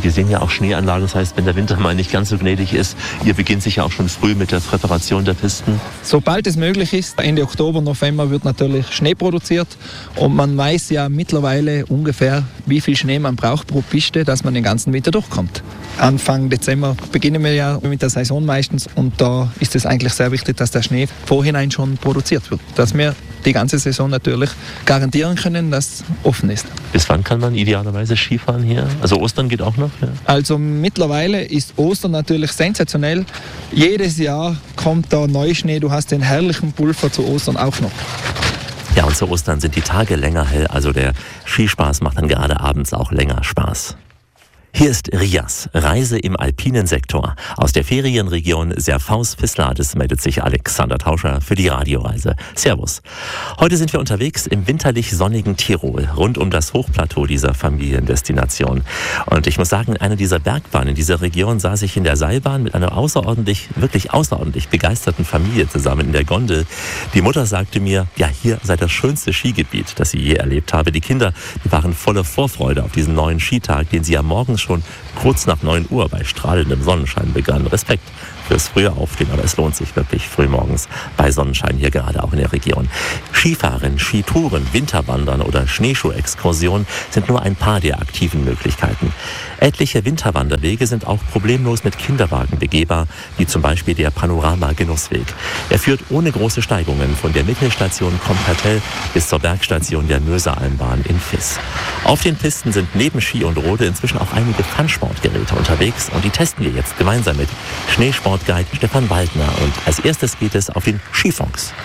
Wir sehen ja auch Schneeanlagen, das heißt, wenn der Winter mal nicht ganz so gnädig ist, ihr beginnt sich ja auch schon früh mit der Präparation der Pisten. Sobald es möglich ist, Ende Oktober, November wird natürlich Schnee produziert und man weiß ja mittlerweile ungefähr, wie viel Schnee man braucht pro Piste, dass man den ganzen Winter durchkommt. Anfang Dezember beginnen wir ja mit der Saison meistens und da ist es eigentlich sehr wichtig, dass der Schnee vorhinein schon produziert wird, dass wir die ganze Saison natürlich garantieren können, dass offen ist. Bis wann kann man idealerweise Skifahren hier? Also Ostern geht auch noch? Ja. Also mittlerweile ist Ostern natürlich sensationell. Jedes Jahr kommt da Neuschnee, du hast den herrlichen Pulver zu Ostern auch noch. Ja, und zu Ostern sind die Tage länger hell, also der Skispaß macht dann gerade abends auch länger Spaß. Hier ist Rias, Reise im alpinen Sektor. Aus der Ferienregion Serfaus-Fisladis meldet sich Alexander Tauscher für die Radioreise. Servus. Heute sind wir unterwegs im winterlich sonnigen Tirol, rund um das Hochplateau dieser Familiendestination. Und ich muss sagen, in einer dieser Bergbahnen in dieser Region saß ich in der Seilbahn mit einer wirklich außerordentlich begeisterten Familie zusammen in der Gondel. Die Mutter sagte mir, ja, hier sei das schönste Skigebiet, das sie je erlebt habe. Die Kinder, die waren voller Vorfreude auf diesen neuen Skitag, den sie ja morgens schon kurz nach 9 Uhr bei strahlendem Sonnenschein begann. Respekt fürs frühe Aufstehen, aber es lohnt sich wirklich frühmorgens bei Sonnenschein hier gerade auch in der Region. Skifahren, Skitouren, Winterwandern oder Schneeschuhexkursionen sind nur ein paar der aktiven Möglichkeiten. Etliche Winterwanderwege sind auch problemlos mit Kinderwagen begehbar, wie zum Beispiel der Panorama-Genussweg. Er führt ohne große Steigungen von der Mittelstation Compertell bis zur Bergstation der Möseralmbahn in Fiss. Auf den Pisten sind neben Ski und Rode inzwischen auch einige Fun-Sportgeräte unterwegs und die testen wir jetzt gemeinsam mit Schneesportguide Stefan Waldner. Und als erstes geht es auf den Skifox.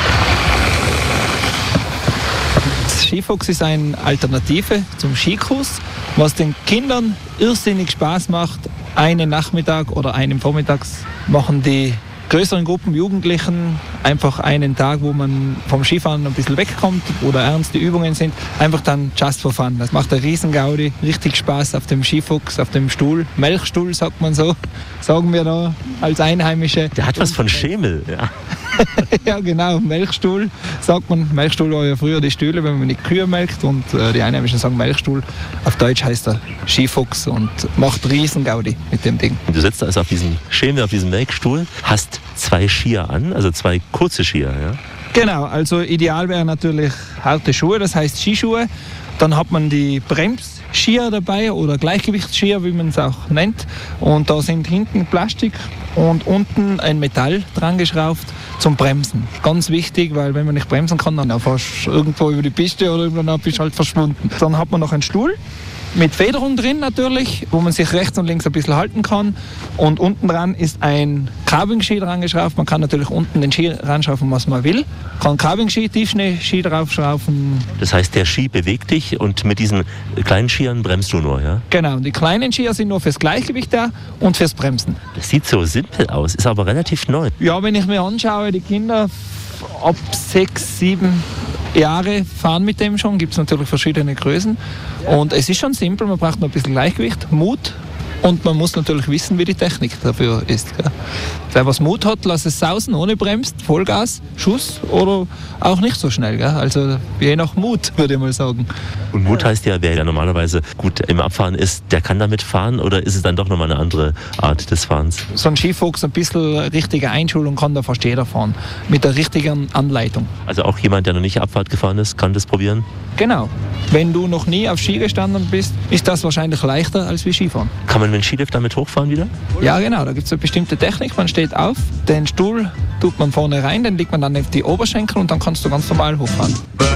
Das Skifox ist eine Alternative zum Skikurs, was den Kindern irrsinnig Spaß macht. Einen Nachmittag oder einen Vormittags machen die größeren Gruppen Jugendlichen einfach einen Tag, wo man vom Skifahren ein bisschen wegkommt, wo da ernste Übungen sind, einfach dann just for fun. Das macht eine Riesengaudi, richtig Spaß auf dem Skifuchs, auf dem Stuhl, Melchstuhl sagt man so, sagen wir da als Einheimische. Der hat was von Schemel, ja. Ja genau, Melchstuhl sagt man. Melchstuhl war ja früher die Stühle, wenn man die Kühe melkt und die Einheimischen sagen Melchstuhl. Auf Deutsch heißt er Skifuchs und macht Riesengaudi mit dem Ding. Du sitzt also auf diesem Schemel, auf diesem Melkstuhl, hast 2 Skier an, also 2 kurze Skier, ja? Genau, also ideal wäre natürlich harte Schuhe, das heißt Skischuhe. Dann hat man die Bremsskier dabei oder Gleichgewichtsskier, wie man es auch nennt. Und da sind hinten Plastik und unten ein Metall dran geschraubt zum Bremsen. Ganz wichtig, weil wenn man nicht bremsen kann, dann fährst du irgendwo über die Piste oder irgendwann bist du halt verschwunden. Dann hat man noch einen Stuhl mit Federung drin natürlich, wo man sich rechts und links ein bisschen halten kann. Und unten dran ist ein Carving-Ski dran geschraubt. Man kann natürlich unten den Ski ranschrauben, was man will. Kann Carving-Ski, Tiefschnee-Ski draufschrauben. Das heißt, der Ski bewegt dich und mit diesen kleinen Skiern bremst du nur, ja? Genau, und die kleinen Skier sind nur fürs Gleichgewicht da und fürs Bremsen. Das sieht so simpel aus, ist aber relativ neu. Ja, wenn ich mir anschaue, die Kinder ab 6, 7 Jahre fahren mit dem schon, gibt es natürlich verschiedene Größen. Und es ist schon simpel, man braucht nur ein bisschen Gleichgewicht, Mut und man muss natürlich wissen, wie die Technik dafür ist. Ja. Wer was Mut hat, lass es sausen, ohne bremst, Vollgas, Schuss oder auch nicht so schnell. Ja. Also je nach Mut, würde ich mal sagen. Und Mut heißt ja, wer ja normalerweise gut im Abfahren ist, der kann damit fahren oder ist es dann doch nochmal eine andere Art des Fahrens? So ein Skifuchs, ein bisschen richtige Einschulung kann da fast jeder fahren, mit der richtigen Anleitung. Also auch jemand, der noch nicht Abfahrt gefahren ist, kann das probieren? Genau. Wenn du noch nie auf Ski gestanden bist, ist das wahrscheinlich leichter als wie Skifahren. Kann man mit dem Skilift damit hochfahren wieder? Ja genau, da gibt es eine bestimmte Technik. Man steht auf, den Stuhl tut man vorne rein, den legt man dann auf die Oberschenkel und dann kannst du ganz normal hochfahren.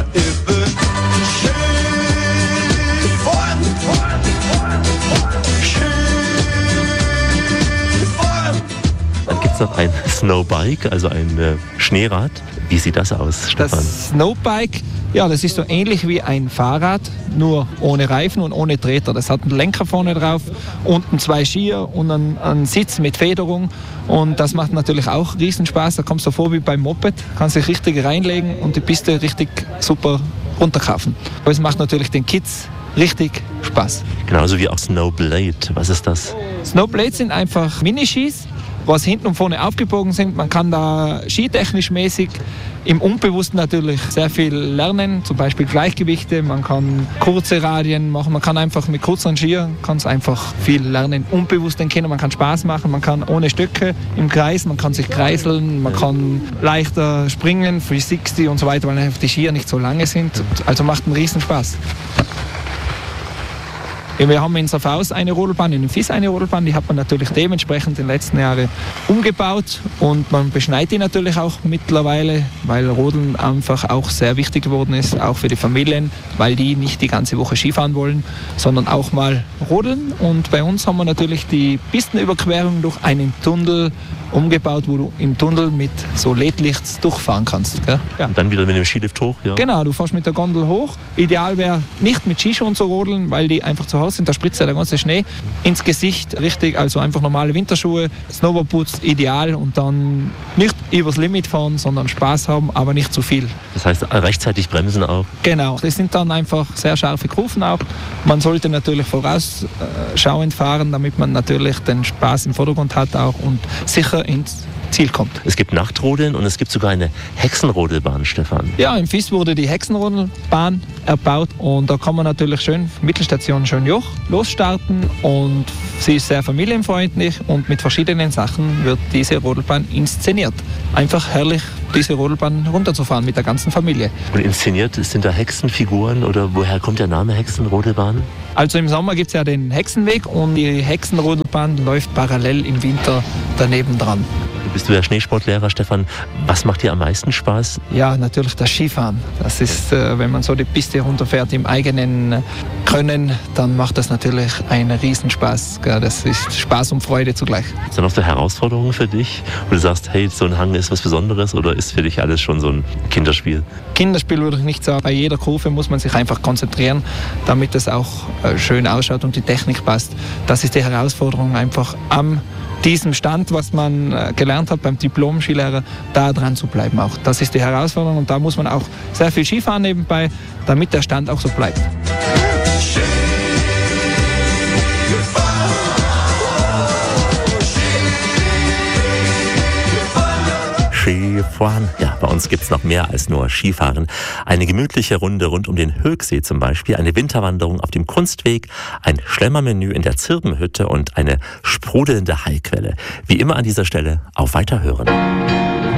Dann gibt es noch ein Snowbike, also ein Schneerad. Wie sieht das aus, Stefan? Das Snowbike, ja, das ist so ähnlich wie ein Fahrrad, nur ohne Reifen und ohne Treter. Das hat einen Lenker vorne drauf, unten 2 Skier und einen Sitz mit Federung. Und das macht natürlich auch Riesenspaß. Da kommst du vor wie beim Moped, kannst dich richtig reinlegen und die Piste richtig super runterkaufen. Aber es macht natürlich den Kids richtig Spaß. Genauso wie auch Snowblade. Was ist das? Snowblades sind einfach Miniskis. was hinten und vorne aufgebogen sind. Man kann da skitechnisch mäßig im Unbewussten natürlich sehr viel lernen, zum Beispiel Gleichgewichte, man kann kurze Radien machen, man kann einfach mit kurzen Skiern einfach viel lernen, unbewusst erkennen, man kann Spaß machen, man kann ohne Stöcke im Kreis, man kann sich kreiseln, man kann leichter springen, 360 und so weiter, weil einfach die Skier nicht so lange sind, also macht einen riesen Spaß. Wir haben in Safhaus eine Rodelbahn, in Fies eine Rodelbahn, die hat man natürlich dementsprechend in den letzten Jahren umgebaut und man beschneit die natürlich auch mittlerweile, weil Rodeln einfach auch sehr wichtig geworden ist, auch für die Familien, weil die nicht die ganze Woche Skifahren wollen, sondern auch mal rodeln. Und bei uns haben wir natürlich die Pistenüberquerung durch einen Tunnel umgebaut, wo du im Tunnel mit so LED-Lichts durchfahren kannst. Gell? Ja. Und dann wieder mit dem Skilift hoch? Ja. Genau, du fährst mit der Gondel hoch. Ideal wäre nicht mit Skischuhen zu rodeln, weil die einfach zu Hause sind. Da spritzt ja der ganze Schnee ins Gesicht. Richtig, also einfach normale Winterschuhe, Snowboardboots ideal und dann nicht übers Limit fahren, sondern Spaß haben, aber nicht zu viel. Das heißt rechtzeitig bremsen auch? Genau, das sind dann einfach sehr scharfe Kurven auch. Man sollte natürlich vorausschauend fahren, damit man natürlich den Spaß im Vordergrund hat auch und sicher ins Ziel kommt. Es gibt Nachtrodeln und es gibt sogar eine Hexenrodelbahn, Stefan. Ja, im Fies wurde die Hexenrodelbahn erbaut und da kann man natürlich schön Mittelstation Schönjoch losstarten und sie ist sehr familienfreundlich und mit verschiedenen Sachen wird diese Rodelbahn inszeniert. Einfach herrlich, diese Rodelbahn runterzufahren mit der ganzen Familie. Und inszeniert, sind da Hexenfiguren oder woher kommt der Name Hexenrodelbahn? Also im Sommer gibt es ja den Hexenweg und die Hexenrodelbahn läuft parallel im Winter daneben dran. Bist du ja Schneesportlehrer, Stefan. Was macht dir am meisten Spaß? Ja, natürlich das Skifahren. Das ist, wenn man so die Piste runterfährt im eigenen Können, dann macht das natürlich einen Riesenspaß. Das ist Spaß und Freude zugleich. Ist da noch so Herausforderungen für dich? Wo du sagst, hey, so ein Hang ist was Besonderes oder ist für dich alles schon so ein Kinderspiel? Kinderspiel würde ich nicht sagen. Bei jeder Kurve muss man sich einfach konzentrieren, damit es auch schön ausschaut und die Technik passt. Das ist die Herausforderung einfach am diesem Stand, was man gelernt hat beim Diplom-Skilehrer, da dran zu bleiben auch. Das ist die Herausforderung und da muss man auch sehr viel Skifahren nebenbei, damit der Stand auch so bleibt. Skifahren. Ja, bei uns gibt es noch mehr als nur Skifahren. Eine gemütliche Runde rund um den Högsee zum Beispiel, eine Winterwanderung auf dem Kunstweg, ein Schlemmermenü in der Zirbenhütte und eine sprudelnde Heilquelle. Wie immer an dieser Stelle auf Weiterhören.